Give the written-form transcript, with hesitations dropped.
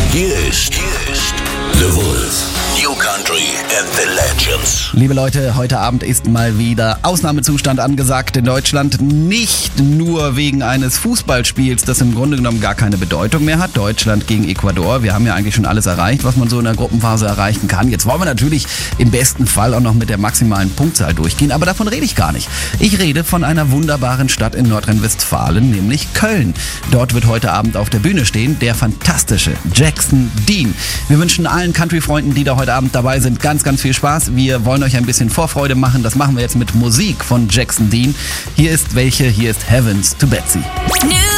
Hier ist The Wolf. New Country and the Legends. Liebe Leute, heute Abend ist mal wieder Ausnahmezustand angesagt in Deutschland. Nicht nur wegen eines Fußballspiels, das im Grunde genommen gar keine Bedeutung mehr hat. Deutschland gegen Ecuador. Wir haben ja eigentlich schon alles erreicht, was man so in der Gruppenphase erreichen kann. Jetzt wollen wir natürlich im besten Fall auch noch mit der maximalen Punktzahl durchgehen. Aber davon rede ich gar nicht. Ich rede von einer wunderbaren Stadt in Nordrhein-Westfalen, nämlich Köln. Dort wird heute Abend auf der Bühne stehen der fantastische Jackson Dean. Wir wünschen allen Country-Freunden, die da heute Abend dabei sind, ganz, ganz viel Spaß. Wir wollen euch ein bisschen Vorfreude machen. Das machen wir jetzt mit Musik von Jackson Dean. Hier ist Heavens to Betsy.